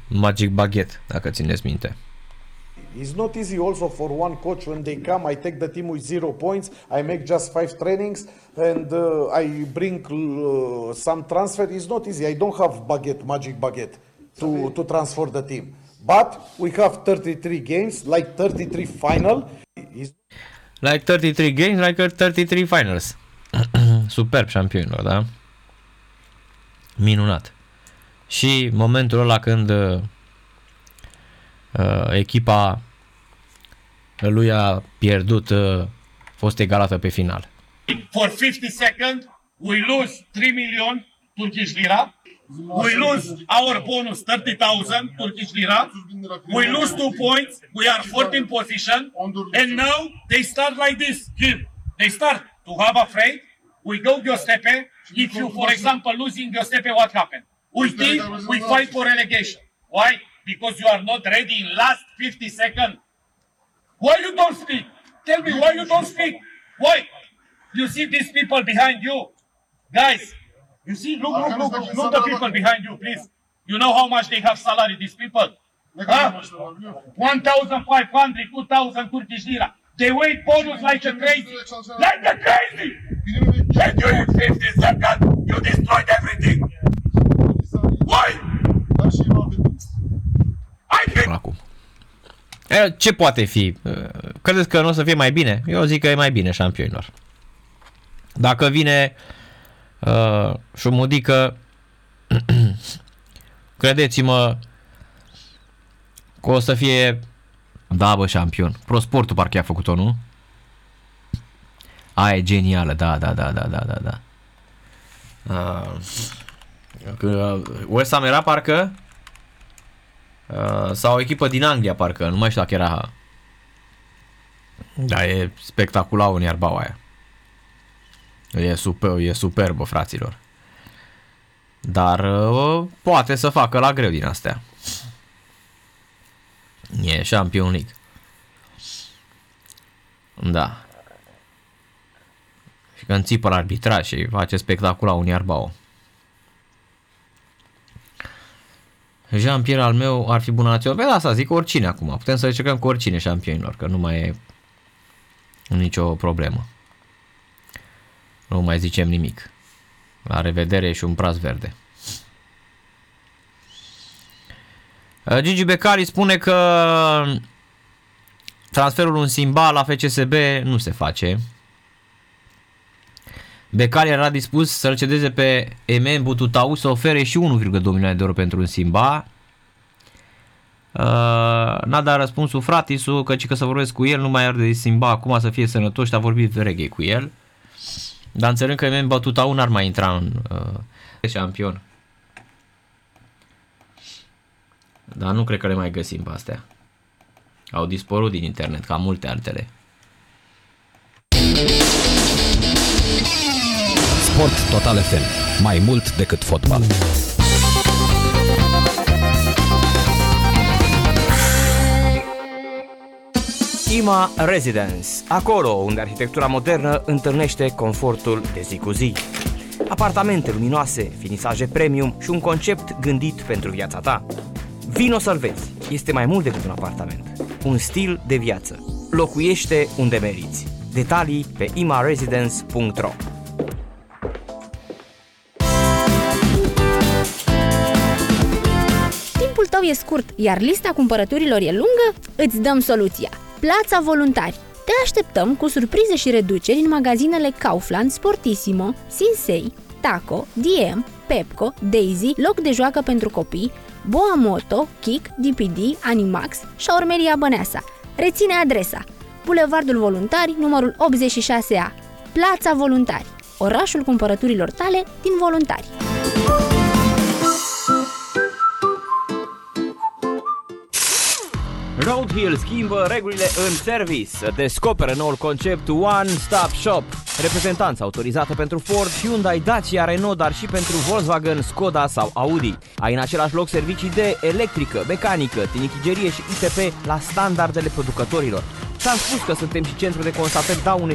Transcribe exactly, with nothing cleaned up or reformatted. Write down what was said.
Magic Baguette, dacă țineți minte. It's not easy also for one coach when they come, I take the team with zero points, I make just five trainings and uh, I bring uh, some transfer. It's not easy. I don't have baguette, magic baguette to, to transfer the team. But we have thirty-three games, like thirty-three final. It's... Like thirty-three games, like thirty-three finals. Superb șampionilor, da? Minunat. Și momentul ăla când uh, echipa lui a pierdut, uh, fost egalată pe final. For fifty seconds, we lose three million Turkish lira. We lose our bonus thirty thousand Turkish lira. We lose two points. We are fourteenth position. And now they start like this. Here, they start to have afraid. We go Göztepe. If you, for example, losing Göztepe, what happened? We think we fight for relegation. Why? Because you are not ready in last fifty seconds. Why you don't speak? Tell me why you don't speak. Why? You see these people behind you, guys. You see, look, look, look, look, look the people behind you, please. You know how much they have salary, these people? Huh? one thousand five hundred, two thousand Turkish lira. They wait bonus like a crazy. Like a crazy! And during fifty seconds, you destroyed everything. Why? I think... Acum. Ce poate fi? Credeți că nu o să fie mai bine? Eu zic că e mai bine șampionilor. Dacă vine uh, Șumudică, credeți-mă că o să fie, da bă, șampion. ProSportul parcă a făcut-o, nu? Aia e genială, da, da, da, da, da, da, da. Uh, West Ham era parcă uh, sau o echipă din Anglia parcă, nu mai știu dacă era. Da, e spectacular în iarbau aia. E super, e superbă, fraților. Dar uh, poate să facă la greu din astea. E Champions League. Da. Și când țipă la arbitraj și face spectacular un iarbau. Jean-Pierre al meu ar fi bună națională. Pe asta zic oricine acum. Putem să încercăm cu oricine șampionilor, că nu mai e nicio problemă. Nu mai zicem nimic. La revedere și un praz verde. Gigi Becali spune că transferul în Simba la F C S B nu se face. Becali era dispus să-l cedeze pe Emen Bututau să ofere și unu virgulă doi milioane de euro pentru un Simba. N-a dat răspunsul fratisul, căci că să vorbesc cu el, nu mai are de Simba acum să fie sănătos și a vorbit reggae cu el. Dar înțeleg că Emen Bututau n-ar mai intra în uh, șampion. Dar nu cred că le mai găsim pe astea. Au dispărut din internet, ca multe altele. Sport Total F M. Mai mult decât fotbal. IMA Residence. Acolo unde arhitectura modernă întâlnește confortul de zi cu zi. Apartamente luminoase, finisaje premium și un concept gândit pentru viața ta. Vino să-l vezi. Este mai mult decât un apartament. Un stil de viață. Locuiește unde meriți. Detalii pe ima residence punct ro. Timpul tău e scurt, iar lista cumpărăturilor e lungă? Îți dăm soluția. Plața Voluntari. Te așteptăm cu surprize și reduceri în magazinele Kaufland, Sportissimo, Sinsei, Taco, D M, Pepco, Daisy, loc de joacă pentru copii, Boa Moto, Kik, D P D, Animax, Șaurmeria Băneasa. Reține adresa: Bulevardul Voluntari, numărul optzeci și șase A. Plața Voluntari. Orașul cumpărăturilor tale din Voluntari. Roadhill schimbă regulile în service. Descoperă noul concept One Stop Shop. Reprezentanță autorizată pentru Ford, Hyundai, Dacia, Renault, dar și pentru Volkswagen, Skoda sau Audi. Ai în același loc servicii de electrică, mecanică, tinichigerie și I T P la standardele producătorilor. Ți-am spus că suntem și centru de constatări daune